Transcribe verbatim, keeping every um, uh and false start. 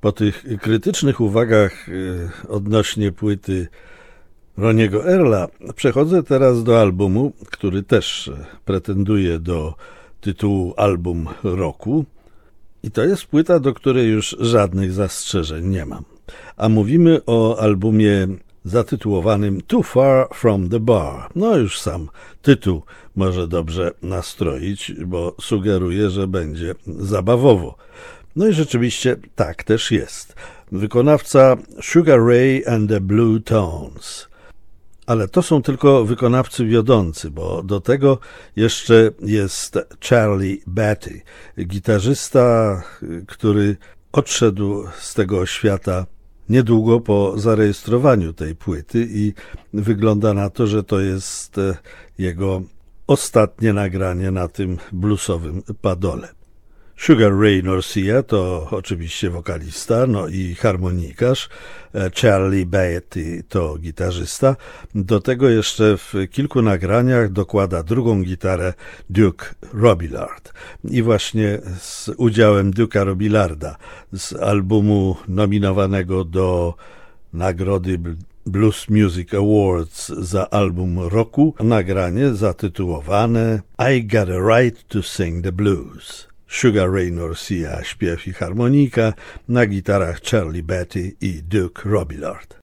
Po tych krytycznych uwagach odnośnie płyty Ronniego Earla przechodzę teraz do albumu, który też pretenduje do tytułu album roku. I to jest płyta, do której już żadnych zastrzeżeń nie mam. A mówimy o albumie zatytułowanym Too Far From The Bar. No już sam tytuł może dobrze nastroić, bo sugeruje, że będzie zabawowo. No i rzeczywiście tak też jest. Wykonawca Sugar Ray and the Blue Tones. Ale to są tylko wykonawcy wiodący, bo do tego jeszcze jest Charlie Batty, gitarzysta, który odszedł z tego świata niedługo po zarejestrowaniu tej płyty i wygląda na to, że to jest jego ostatnie nagranie na tym bluesowym padole. Sugar Ray Norcia to oczywiście wokalista, no i harmonikarz, Charlie Batty to gitarzysta. Do tego jeszcze w kilku nagraniach dokłada drugą gitarę Duke Robillard. I właśnie z udziałem Duke'a Robillarda z albumu nominowanego do nagrody Blues Music Awards za album roku nagranie zatytułowane I Got a Right to Sing the Blues. Sugar Ray Norcia, śpiew i harmonika, na gitarach Charlie Batty i Duke Robillard.